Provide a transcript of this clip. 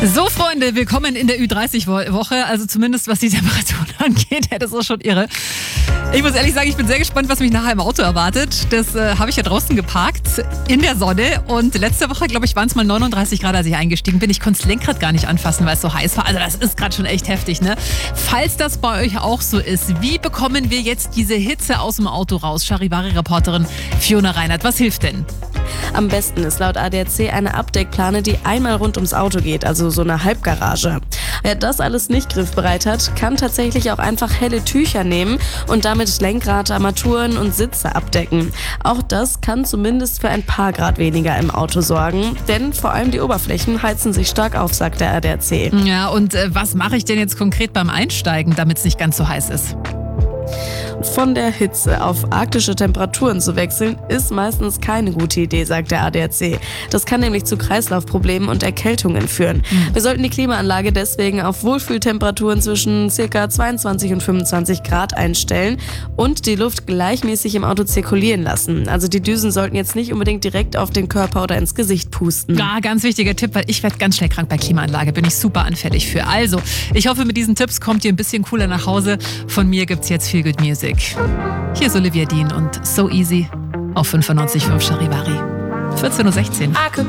So, Freunde, willkommen in der Ü30-Woche. Also zumindest, was die Temperaturen angeht. Das ist schon irre. Ich muss ehrlich sagen, ich bin sehr gespannt, was mich nachher im Auto erwartet. Das habe ich ja draußen geparkt, in der Sonne. Und letzte Woche, glaube ich, waren es mal 39 Grad, als ich eingestiegen bin. Ich konnte das Lenkrad gar nicht anfassen, weil es so heiß war. Also das ist gerade schon echt heftig, ne? Falls das bei euch auch so ist, wie bekommen wir jetzt diese Hitze aus dem Auto raus? Charivari-Reporterin Fiona Reinhardt, was hilft denn? Am besten ist laut ADAC eine Abdeckplane, die einmal rund ums Auto geht, also so eine Halbgarage. Wer das alles nicht griffbereit hat, kann tatsächlich auch einfach helle Tücher nehmen und damit Lenkrad, Armaturen und Sitze abdecken. Auch das kann zumindest für ein paar Grad weniger im Auto sorgen, denn vor allem die Oberflächen heizen sich stark auf, sagt der ADAC. Ja, und was mache ich denn jetzt konkret beim Einsteigen, damit es nicht ganz so heiß ist? Von der Hitze auf arktische Temperaturen zu wechseln, ist meistens keine gute Idee, sagt der ADAC. Das kann nämlich zu Kreislaufproblemen und Erkältungen führen. Wir sollten die Klimaanlage deswegen auf Wohlfühltemperaturen zwischen ca. 22 und 25 Grad einstellen und die Luft gleichmäßig im Auto zirkulieren lassen. Also die Düsen sollten jetzt nicht unbedingt direkt auf den Körper oder ins Gesicht pusten. Ja, ganz wichtiger Tipp, weil ich werde ganz schnell krank bei Klimaanlage. Bin ich super anfällig für. Also, ich hoffe, mit diesen Tipps kommt ihr ein bisschen cooler nach Hause. Von mir gibt's jetzt Feel Good Music. Hier ist Olivia Dean und So Easy auf 95.5 Charivari. 14.16 Uhr.